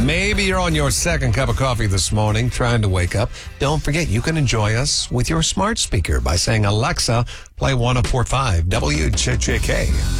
Maybe you're on your second cup of coffee this morning, trying to wake up. Don't forget, you can enjoy us with your smart speaker by saying, Alexa, play 104.5 WJJK.